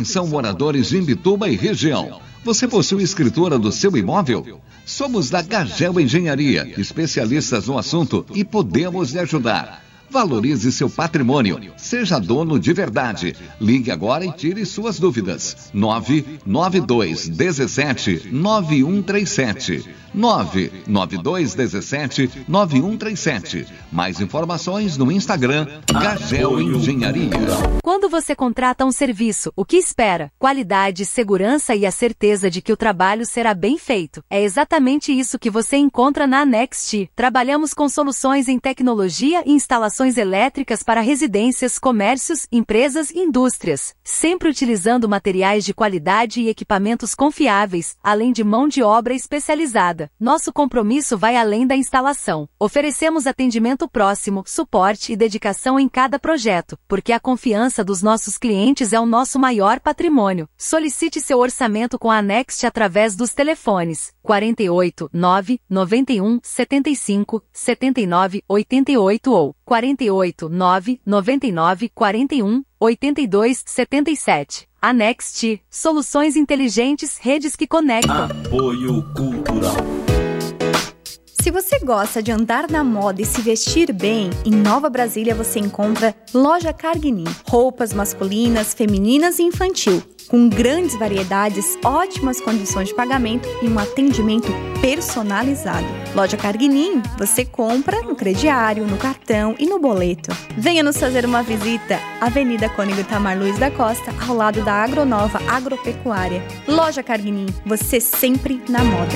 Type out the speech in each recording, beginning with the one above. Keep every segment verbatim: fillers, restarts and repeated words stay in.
Atenção, moradores de Imbituba e região. Você possui escritura do seu imóvel? Somos da Gagel Engenharia, especialistas no assunto e podemos lhe ajudar. Valorize seu patrimônio. Seja dono de verdade. Ligue agora e tire suas dúvidas. nove nove dois um sete nove um três sete. nove nove dois um sete nove um três sete. Mais informações no Instagram Gagel Engenharia. Quando você contrata um serviço, o que espera? Qualidade, segurança e a certeza de que o trabalho será bem feito. É exatamente isso que você encontra na Next. Trabalhamos com soluções em tecnologia e instalações elétricas para residências, comércios, empresas e indústrias, sempre utilizando materiais de qualidade e equipamentos confiáveis, além de mão de obra especializada. Nosso compromisso vai além da instalação. Oferecemos atendimento próximo, suporte e dedicação em cada projeto, porque a confiança dos nossos clientes é o nosso maior patrimônio. Solicite seu orçamento com a Next através dos telefones quarenta e oito, nove, noventa e um, setenta e cinco, setenta e nove, oitenta e oito ou quarenta e oito, nove, noventa e nove, quarenta e um, oitenta e dois, setenta e sete. A Next, soluções inteligentes, redes que conectam. Apoio Cultural. Se você gosta de andar na moda e se vestir bem, em Nova Brasília você encontra Loja Carguinin. Roupas masculinas, femininas e infantil, com grandes variedades, ótimas condições de pagamento e um atendimento personalizado. Loja Carguinin, você compra no crediário, no cartão e no boleto. Venha nos fazer uma visita. Avenida Cônego Itamar Luiz da Costa, ao lado da Agronova Agropecuária. Loja Carguinin, você sempre na moda.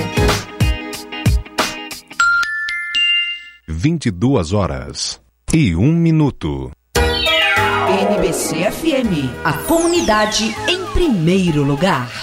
vinte e duas horas e um minuto. N B C F M, a comunidade em primeiro lugar.